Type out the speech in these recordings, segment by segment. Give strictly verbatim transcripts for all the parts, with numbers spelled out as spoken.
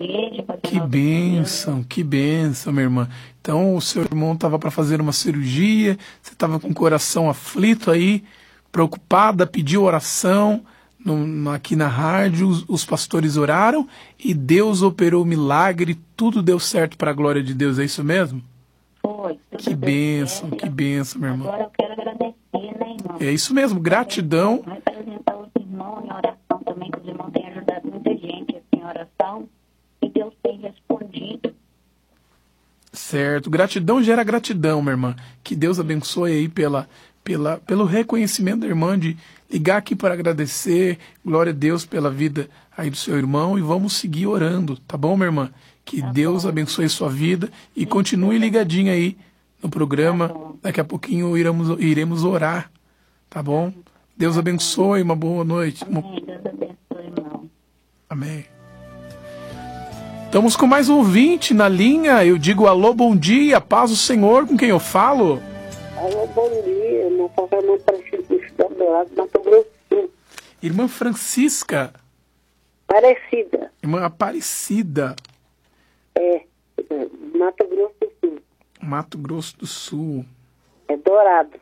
igreja. Que bênção, que bênção, minha irmã. Então, o seu irmão estava para fazer uma cirurgia, você estava com o coração aflito aí, preocupada, pediu oração no, aqui na rádio, os, os pastores oraram e Deus operou o milagre, tudo deu certo para a glória de Deus, é isso mesmo? Foi. Que bênção, que bênção, minha irmã. Agora eu quero agradecer, né, irmão? É isso mesmo, gratidão. Vai apresentar os irmãos em oração também, que os irmãos têm ajudado muita gente assim, em oração, e Deus tem respondido. Certo, gratidão gera gratidão, minha irmã. Que Deus abençoe aí pela, pela, pelo reconhecimento da irmã de ligar aqui para agradecer. Glória a Deus pela vida aí do seu irmão e vamos seguir orando, tá bom, minha irmã? Que Tá Deus bom. abençoe sua vida e continue ligadinha aí no programa. Tá bom. Daqui a pouquinho iremos, iremos orar, tá bom? Deus abençoe, uma boa noite. Amém. Deus abençoe, irmão. Amém. Estamos com mais um ouvinte na linha. Eu digo alô, bom dia, paz do Senhor, com quem eu falo? Alô, bom dia, irmão. Irmã Francisca Dourado, Mato Grosso do Sul. Irmã Francisca. Parecida. Irmã Aparecida. É, Mato Grosso do Sul. Mato Grosso do Sul. É Dourado.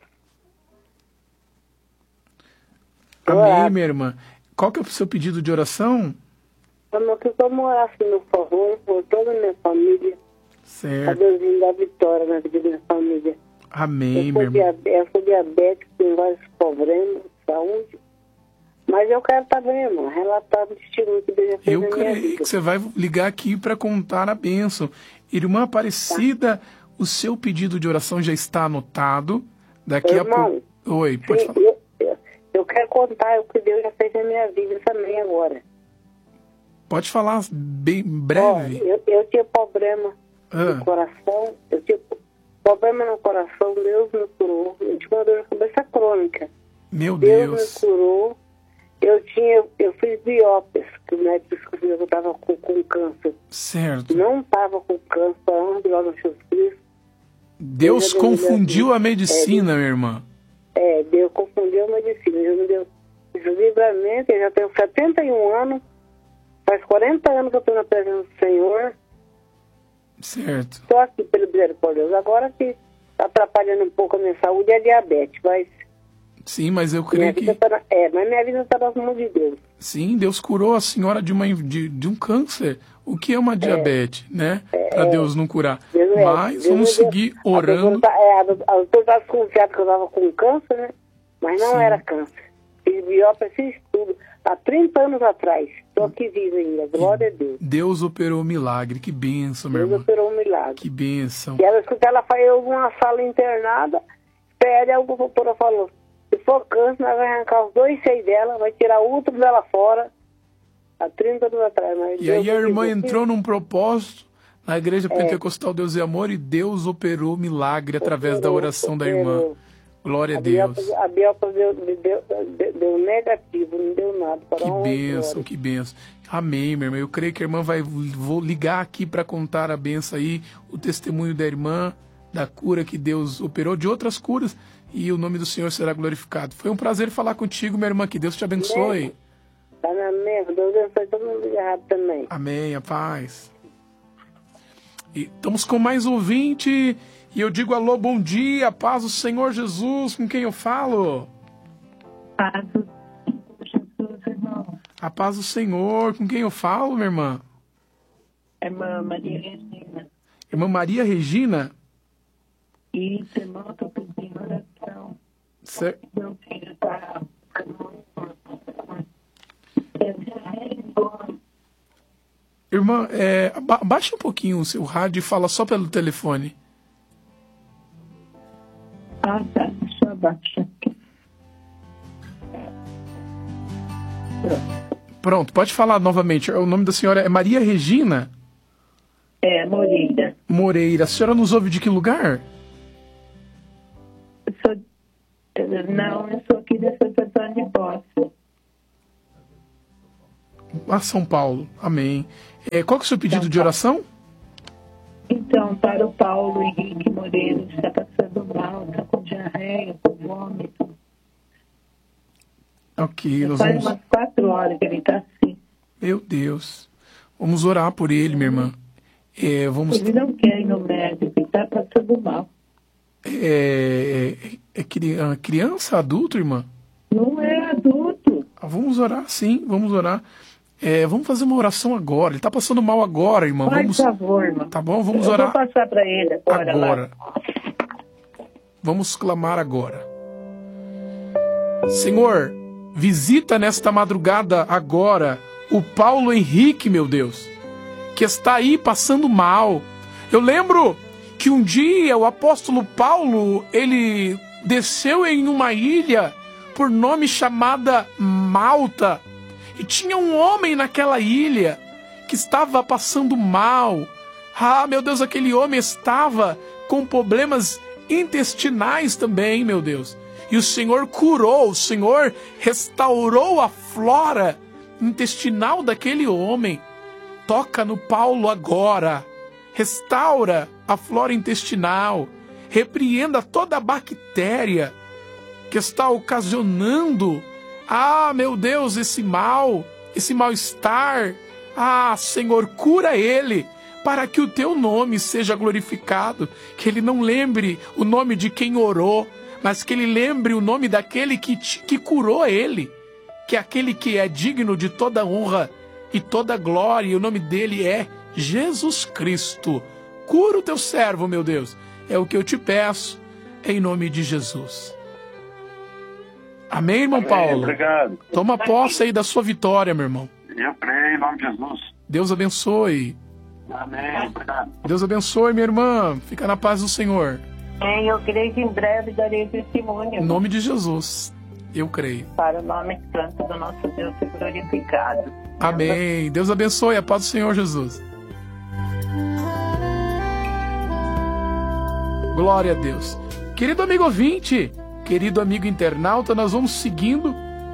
Amém, Dourado. minha irmã. Qual que é o seu pedido de oração? Eu que eu morasse no forró, por toda a minha família. A Certo. Deusinho da vitória na vida da minha família. Amém, Eu minha sou, irmã. diabé- eu sou diabético, tenho vários problemas de saúde. Mas eu quero estar bem, irmão. Relatar o testemunho que Deus já fez Eu na minha creio vida. que você vai ligar aqui para contar a bênção. Irmã Aparecida, o seu pedido de oração já está anotado. Daqui a Irmão, pouco. Oi, pode Sim, falar. eu, eu, eu quero contar o que Deus já fez na minha vida também agora. Pode falar bem Ó, breve. eu, eu tinha problema Ah, no coração, eu tinha problema no coração, Deus me curou. Eu tinha uma dor de cabeça crônica. meu Deus, Deus. me curou. Eu tinha, eu fiz biópsias, que o médico descobriu que eu estava com, com câncer. Certo. Não estava com câncer, antes de lá no Jesus Cristo. Deus Deus já deu confundiu melhor. a medicina, minha irmã. É, Deus confundiu a medicina. Deus me deu esse livramento, eu já tenho setenta e um anos. Faz quarenta anos que eu estou na presença do Senhor. Certo. Estou aqui pelo misericórdia de Deus. Agora que está atrapalhando um pouco a minha saúde é diabetes, mas Sim, mas eu minha creio vida que tá na, é, mas minha vida está nas mãos de Deus. sim, Deus curou a senhora de, uma, de, de um câncer. O que é uma diabetes, né? Para Deus não curar. Deus é- Mas Deus vamos me deu- seguir A doutora orando. tá- é, a doutora a doutora estava desconfiada que eu estava com câncer, né? Mas não Sim. era câncer. Fiz biópsia, fiz tudo. Há trinta anos atrás. Estou aqui viva ainda. Glória a Deus. Deus operou o milagre. Que bênção, minha Deus irmã. operou um milagre. Que bênção. E ela escutou, ela foi eu numa sala internada, pede, a doutora falou, se for câncer, nós vamos arrancar os dois seios dela, vai tirar o útero dela fora, há trinta anos atrás. Mas E Deus aí a me irmã livrou. entrou num propósito na É. Igreja Pentecostal Deus e Amor e Deus operou o milagre através da Operou, oração da operou. irmã. Glória a A Deus. biópsia, a biópsia deu, deu, deu, deu negativo, não deu nada. Para Que honra e bênção, glória. que bênção. Amém, minha irmã. Eu creio que a irmã vai. Vou ligar aqui para contar a bênção aí, o testemunho da irmã, da cura que Deus operou, de outras curas, e o nome do Senhor será glorificado. Foi um prazer falar contigo, minha irmã. Que Deus te abençoe. Tá na mesma, Deus abençoe todo mundo errado também. Amém, a paz. E estamos com mais ouvinte. E eu digo alô, bom dia, paz do Senhor Jesus, com quem eu falo? Paz do Senhor Jesus, irmão. A paz do Senhor, com quem eu falo, minha irmã? Irmã Maria Regina. Irmã Maria Regina? Isso, irmão, eu estou pedindo oração. Cer- Meu filho está ficando Irmã, é, aba- abaixa um pouquinho o seu rádio e fala só pelo telefone. Ah, tá. Deixa eu abaixar aqui. Pronto, pode falar novamente. O nome da senhora é Maria Regina É, Moreira. Moreira. A senhora nos ouve de que lugar? Eu sou... Não, eu sou aqui da Santa Antônio de Poço. Ah, São Paulo. Amém. É, qual que é o seu pedido São de oração? Então, para o Paulo Henrique Moreira, que está passando mal, está com diarreia, com vômito. Ok, nós Faz vamos... umas quatro horas que ele está assim. Meu Deus. Vamos orar por ele, minha irmã. É, vamos... Ele não quer ir no médico, ele está passando mal. É, é, é criança, adulto, irmã? Não é adulto. Ah, vamos orar, sim, vamos orar. É, vamos fazer uma oração agora. Ele está passando mal agora, irmã. Faz vamos... favor, irmão. Tá bom, vamos Eu orar. vou passar para ele agora. Agora. Lá. Vamos clamar agora. Senhor, visita nesta madrugada agora o Paulo Henrique, meu Deus, que está aí passando mal. Eu lembro que um dia o apóstolo Paulo, ele desceu em uma ilha por nome chamada Malta. E tinha um homem naquela ilha que estava passando mal. Ah, meu Deus, aquele homem estava com problemas intestinais também, meu Deus. E o Senhor curou, o Senhor restaurou a flora intestinal daquele homem. Toca no Paulo agora. Restaura a flora intestinal. Repreenda toda a bactéria que está ocasionando, ah, meu Deus, esse mal, esse mal-estar. Ah, Senhor, cura ele, para que o teu nome seja glorificado, que ele não lembre o nome de quem orou, mas que ele lembre o nome daquele que, te, que curou ele, que é aquele que é digno de toda honra e toda glória, e o nome dele é Jesus Cristo. Cura o teu servo, meu Deus, é o que eu te peço, em nome de Jesus. Amém, irmão Amém, Paulo? Obrigado. Toma posse aí da sua vitória, meu irmão. Eu creio em nome de Jesus. Deus abençoe. Amém, obrigado. Deus abençoe, minha irmã. Fica na paz do Senhor. Sim, eu creio que em breve darei testemunho. Em nome de Jesus, eu creio. Para o nome santo do nosso Deus ser glorificado. Amém. Deus abençoe. A paz do Senhor Jesus. Glória a Deus. Querido amigo ouvinte, querido amigo internauta, nós vamos seguindo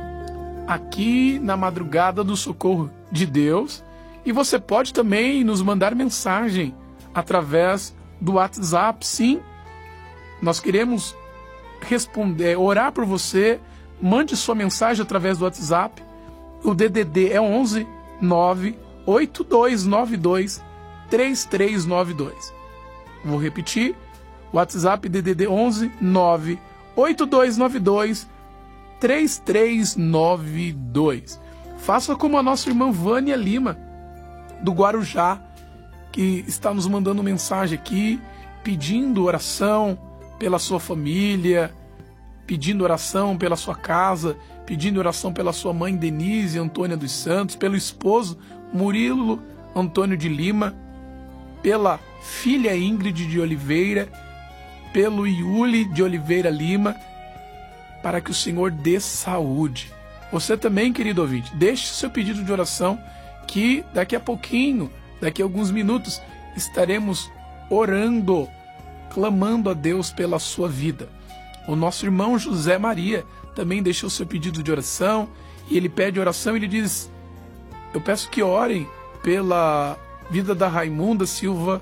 aqui na madrugada do socorro de Deus. E você pode também nos mandar mensagem através do WhatsApp. Sim, nós queremos responder, orar por você. Mande sua mensagem através do WhatsApp. O D D D é onze nove oito dois nove dois três três nove dois. Vou repetir. WhatsApp D D D onze nove oito dois nove dois três três nove dois. Faça como a nossa irmã Vânia Lima, do Guarujá, que está nos mandando mensagem aqui, pedindo oração pela sua família, pedindo oração pela sua casa, pedindo oração pela sua mãe Denise Antônia dos Santos, pelo esposo Murilo Antônio de Lima, pela filha Ingrid de Oliveira, pelo Iuli de Oliveira Lima, para que o Senhor dê saúde. Você também, querido ouvinte, deixe seu pedido de oração, que daqui a pouquinho, daqui a alguns minutos, estaremos orando, clamando a Deus pela sua vida. O nosso irmão José Maria também deixou seu pedido de oração, e ele pede oração e ele diz: eu peço que orem pela vida da Raimunda Silva,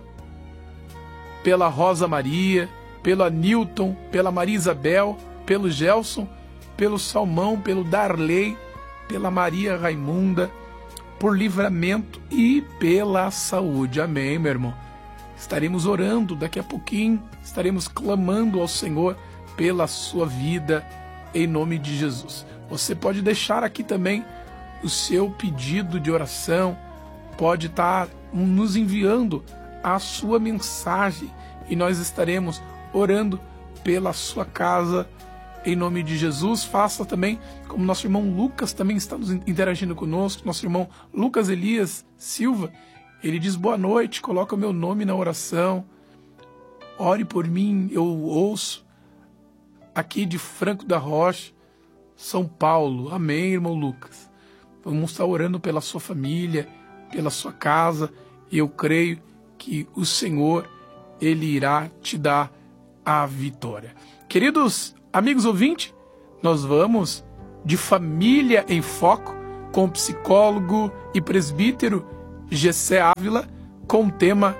pela Rosa Maria, pelo Newton, pela Maria Isabel, pelo Gelson, pelo Salmão, pelo Darley, pela Maria Raimunda, por livramento e pela saúde. Amém, meu irmão. Estaremos orando daqui a pouquinho, estaremos clamando ao Senhor pela sua vida, em nome de Jesus. Você pode deixar aqui também o seu pedido de oração, pode estar nos enviando a sua mensagem e nós estaremos orando pela sua casa, em nome de Jesus. Faça também como nosso irmão Lucas também está nos interagindo conosco, nosso irmão Lucas Elias Silva. Ele diz: boa noite, coloca o meu nome na oração, ore por mim, eu ouço aqui de Franco da Rocha, São Paulo. Amém, irmão Lucas. Vamos estar orando pela sua família, pela sua casa, e eu creio que o Senhor, Ele irá te dar a vitória. Queridos amigos ouvintes, nós vamos de Família em Foco com o psicólogo e presbítero Gessé Ávila, com o tema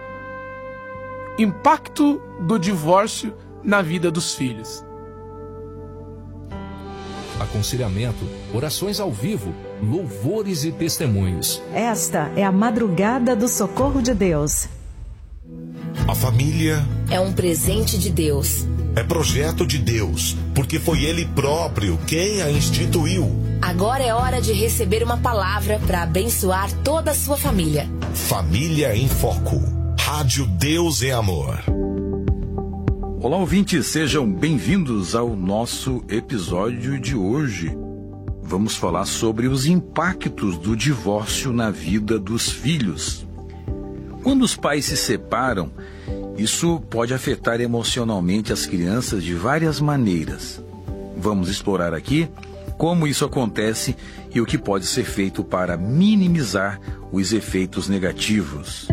Impacto do divórcio na vida dos filhos. Aconselhamento, orações ao vivo, louvores e testemunhos. Esta é a Madrugada do Socorro de Deus. A família é um presente de Deus. É projeto de Deus, porque foi Ele próprio quem a instituiu. Agora é hora de receber uma palavra para abençoar toda a sua família. Família em Foco. Rádio Deus é Amor. Olá, ouvintes, sejam bem-vindos ao nosso episódio de hoje. Vamos falar sobre os impactos do divórcio na vida dos filhos. Quando os pais se separam, isso pode afetar emocionalmente as crianças de várias maneiras. Vamos explorar aqui como isso acontece e o que pode ser feito para minimizar os efeitos negativos.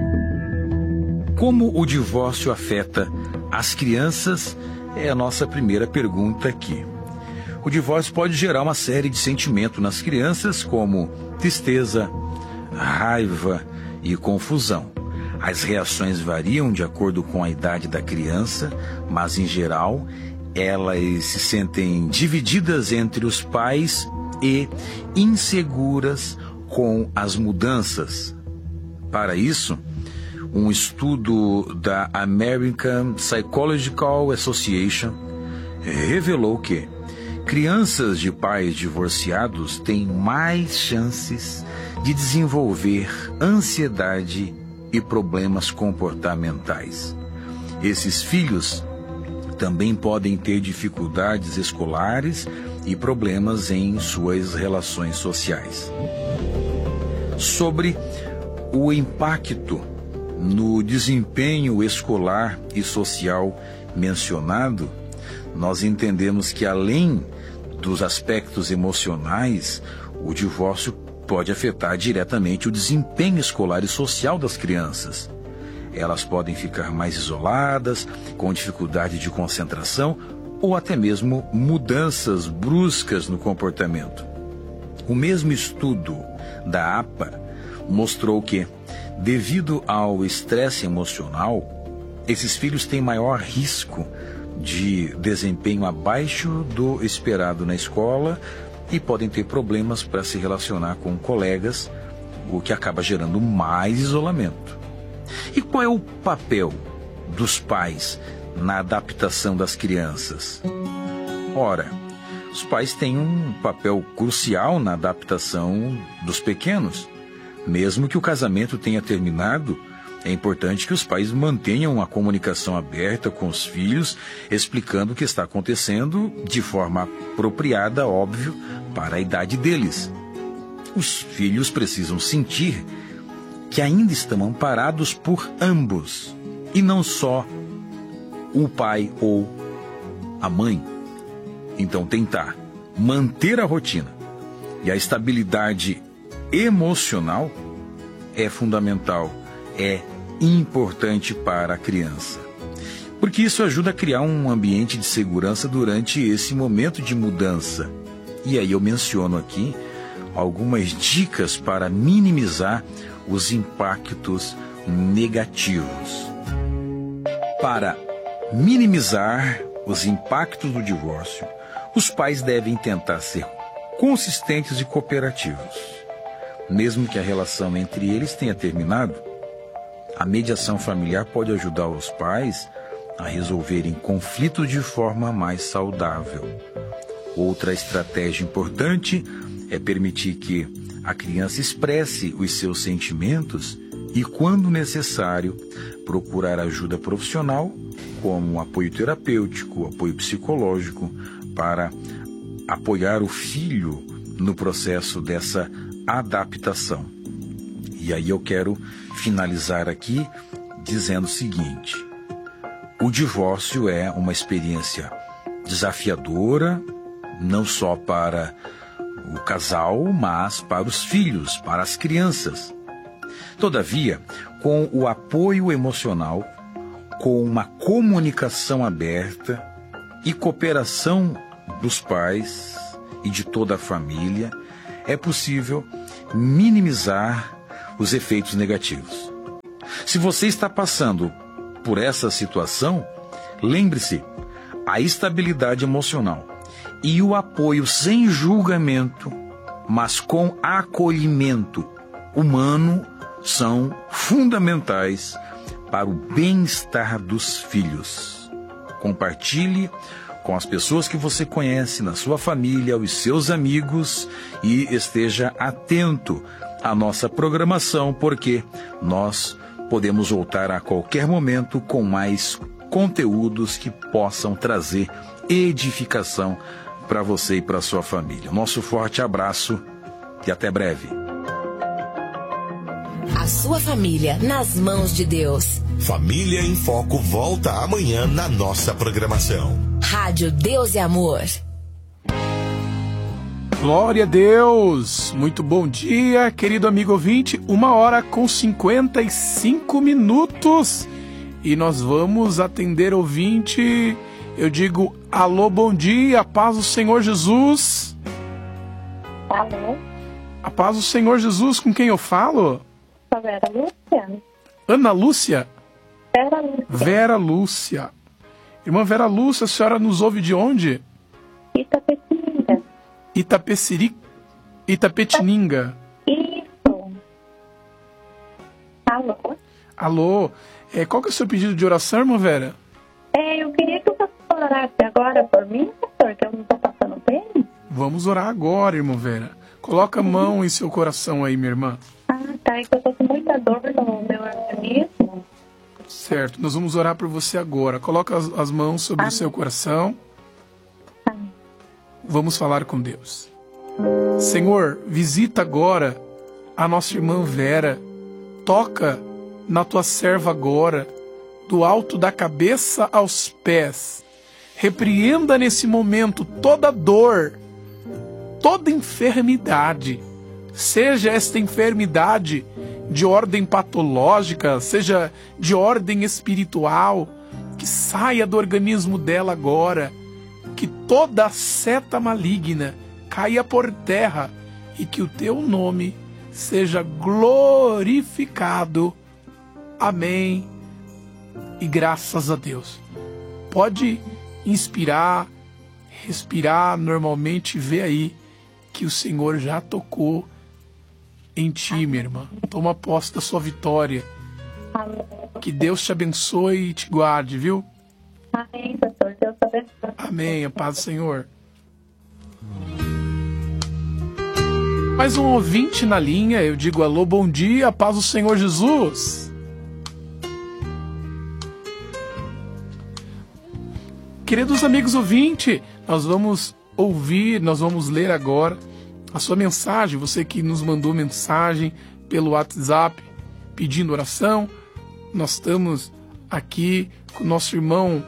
Como o divórcio afeta as crianças é a nossa primeira pergunta aqui. O divórcio pode gerar uma série de sentimentos nas crianças, como tristeza, raiva e confusão. As reações variam de acordo com a idade da criança, mas, em geral, elas se sentem divididas entre os pais e inseguras com as mudanças. Para isso, um estudo da American Psychological Association revelou que crianças de pais divorciados têm mais chances de desenvolver ansiedade e problemas comportamentais. Esses filhos também podem ter dificuldades escolares e problemas em suas relações sociais. Sobre o impacto no desempenho escolar e social mencionado, nós entendemos que, além dos aspectos emocionais, o divórcio pode afetar diretamente o desempenho escolar e social das crianças. Elas podem ficar mais isoladas, com dificuldade de concentração ou até mesmo mudanças bruscas no comportamento. O mesmo estudo da A P A mostrou que, devido ao estresse emocional, esses filhos têm maior risco de desempenho abaixo do esperado na escola e podem ter problemas para se relacionar com colegas, o que acaba gerando mais isolamento. E qual é o papel dos pais na adaptação das crianças? Ora, os pais têm um papel crucial na adaptação dos pequenos. Mesmo que o casamento tenha terminado, é importante que os pais mantenham a comunicação aberta com os filhos, explicando o que está acontecendo de forma apropriada, óbvio, para a idade deles. Os filhos precisam sentir que ainda estão amparados por ambos, e não só o pai ou a mãe. Então, tentar manter a rotina e a estabilidade emocional é fundamental, é importante para a criança, porque isso ajuda a criar um ambiente de segurança durante esse momento de mudança. E aí eu menciono aqui algumas dicas para minimizar os impactos negativos. Para minimizar os impactos do divórcio, os pais devem tentar ser consistentes e cooperativos. Mesmo que a relação entre eles tenha terminado, a mediação familiar pode ajudar os pais a resolverem conflitos de forma mais saudável. Outra estratégia importante é permitir que a criança expresse os seus sentimentos e, quando necessário, procurar ajuda profissional, como apoio terapêutico, apoio psicológico, para apoiar o filho no processo dessa adaptação. E aí eu quero finalizar aqui dizendo o seguinte: o divórcio é uma experiência desafiadora, não só para o casal, mas para os filhos, para as crianças. Todavia, com o apoio emocional, com uma comunicação aberta e cooperação dos pais e de toda a família, é possível minimizar os efeitos negativos. Se você está passando por essa situação, lembre-se, a estabilidade emocional e o apoio sem julgamento mas com acolhimento humano, são fundamentais para o bem-estar dos filhos. Compartilhe com as pessoas que você conhece, na sua família, os seus amigos, e esteja atento à nossa programação, porque nós podemos voltar a qualquer momento com mais conteúdos que possam trazer edificação para você e para a sua família. Nosso forte abraço e até breve. A sua família nas mãos de Deus. Família em Foco volta amanhã na nossa programação. Rádio Deus e Amor. Glória a Deus! Muito bom dia, querido amigo ouvinte. Uma hora com cinquenta e cinco minutos. E nós vamos atender ouvinte. Eu digo, alô, bom dia, a paz do Senhor Jesus. Alô? A paz do Senhor Jesus, com quem eu falo? A Vera Lúcia. Ana Lúcia? Vera Lúcia. Vera Lúcia. Irmã Vera Lúcia, a senhora nos ouve de onde? Itapetininga. Itapeciri... Itapetininga. Isso. Alô? Alô? É, qual que é o seu pedido de oração, irmã Vera? É, eu queria que o pastor orasse agora por mim, pastor, que eu não estou passando bem. Vamos orar agora, irmã Vera. Coloca a mão em seu coração aí, minha irmã. Ah, tá. É que eu estou com muita dor no meu organismo. Certo, nós vamos orar por você agora. Coloca as, as mãos sobre Amém. O seu coração. Amém. Vamos falar com Deus. Senhor, visita agora a nossa irmã Vera. Toca na tua serva agora, do alto da cabeça aos pés. Repreenda nesse momento toda dor, toda enfermidade. Seja esta enfermidade de ordem patológica, seja de ordem espiritual, que saia do organismo dela agora, que toda seta maligna caia por terra e que o teu nome seja glorificado. Amém. E graças a Deus. Pode inspirar, respirar normalmente e ver aí que o Senhor já tocou em ti, minha irmã. Toma posse da sua vitória. Amém. Que Deus te abençoe e te guarde, viu? Amém, pastor. Deus te abençoe. Amém. A paz do Senhor. Mais um ouvinte na linha. Eu digo alô, bom dia, a paz do Senhor Jesus. Queridos amigos ouvintes, nós vamos ouvir, nós vamos ler agora a sua mensagem, você que nos mandou mensagem pelo WhatsApp pedindo oração. Nós estamos aqui com o nosso irmão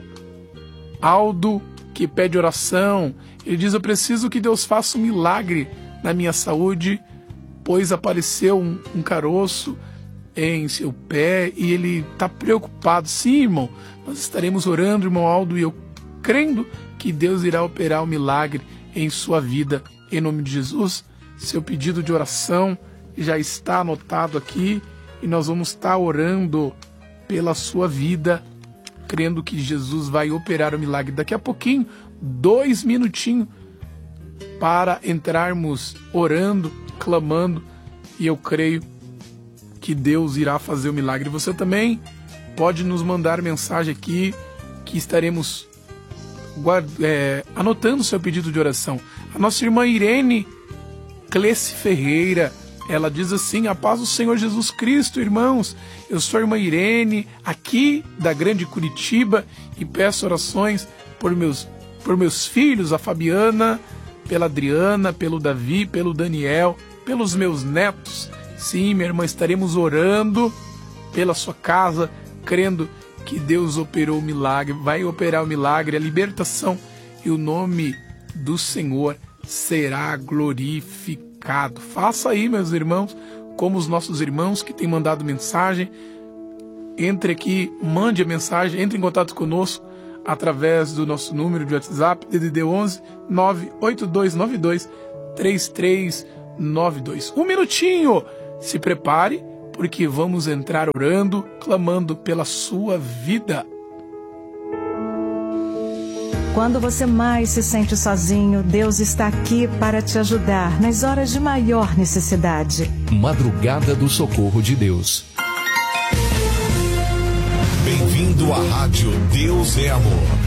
Aldo, que pede oração. Ele diz: eu preciso que Deus faça um milagre na minha saúde, pois apareceu um, um caroço em seu pé e ele está preocupado. Sim, irmão, nós estaremos orando, irmão Aldo, e eu crendo que Deus irá operar o milagre em sua vida. Em nome de Jesus, seu pedido de oração já está anotado aqui e nós vamos estar orando pela sua vida, crendo que Jesus vai operar o milagre. Daqui a pouquinho, dois minutinhos para entrarmos orando, clamando, e eu creio que Deus irá fazer o milagre. Você também pode nos mandar mensagem aqui, que estaremos guarda, é, anotando o seu pedido de oração. A nossa irmã Irene Clece Ferreira, ela diz assim: a paz do Senhor Jesus Cristo, irmãos. Eu sou a irmã Irene, aqui da Grande Curitiba, e peço orações por meus, por meus filhos, a Fabiana, pela Adriana, pelo Davi, pelo Daniel, pelos meus netos. Sim, minha irmã, estaremos orando pela sua casa, crendo que Deus operou o milagre, vai operar o milagre, a libertação, e o nome do Senhor será glorificado. Faça aí, meus irmãos, como os nossos irmãos que têm mandado mensagem. Entre aqui, mande a mensagem, entre em contato conosco através do nosso número de WhatsApp, D D D onze nove oito dois nove dois três três nove dois. Um minutinho, se prepare, porque vamos entrar orando, clamando pela sua vida. Quando você mais se sente sozinho, Deus está aqui para te ajudar nas horas de maior necessidade. Madrugada do Socorro de Deus. Bem-vindo à Rádio Deus é Amor.